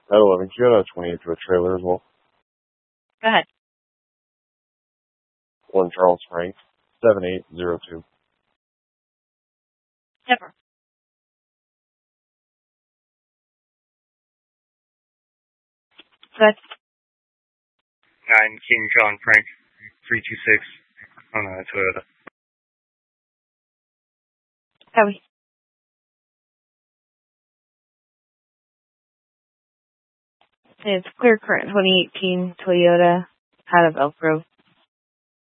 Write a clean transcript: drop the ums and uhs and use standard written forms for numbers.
At 11, you got a 28 to a trailer as well. Go ahead. 1 Charles Frank, 7802. Never. Good. 9 King John Frank, 326 on a Toyota. Copy. It's clear current 2018 Toyota out of Elk Grove.